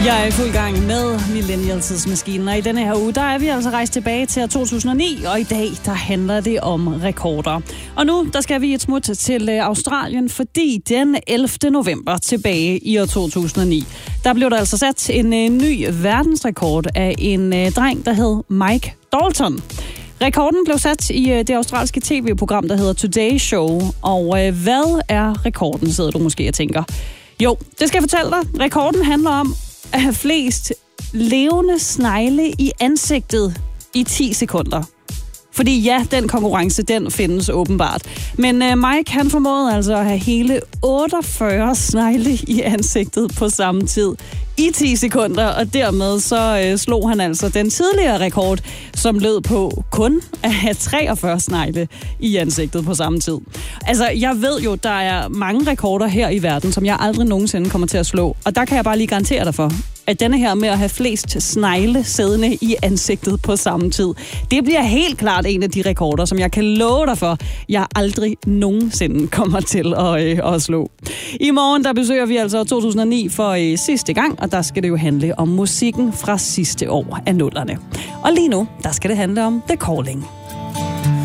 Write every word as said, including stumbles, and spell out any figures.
Jeg er i fuld gang med Millennials-maskinen, og i denne her uge, der er vi altså rejst tilbage til to tusind og ni, og i dag, der handler det om rekorder. Og nu, der skal vi et smut til Australien, fordi den ellevte november tilbage i år to tusind og ni, der blev der altså sat en, en ny verdensrekord af en uh, dreng, der hed Mike Dalton. Rekorden blev sat i uh, det australske tv-program, der hedder Today Show, og uh, hvad er rekorden, sidder du måske og tænker. Jo, det skal jeg fortælle dig. Rekorden handler om at have flest levende snegle i ansigtet i ti sekunder. Fordi ja, den konkurrence, den findes åbenbart. Men uh, Mike, han formåede altså at have hele otteogfyrre snegle i ansigtet på samme tid i ti sekunder, og dermed så uh, slog han altså den tidligere rekord, som lød på kun at have treogfyrre snegle i ansigtet på samme tid. Altså, jeg ved jo, der er mange rekorder her i verden, som jeg aldrig nogensinde kommer til at slå, og der kan jeg bare lige garantere dig for, at denne her med at have flest snegle siddende i ansigtet på samme tid, det bliver helt klart en af de rekorder, som jeg kan love dig for, jeg aldrig nogensinde kommer til at, øh, at slå. I morgen, der besøger vi altså to tusind og ni for øh, sidste gang, og der skal det jo handle om musikken fra sidste år af nullerne. Og lige nu, der skal det handle om The Calling.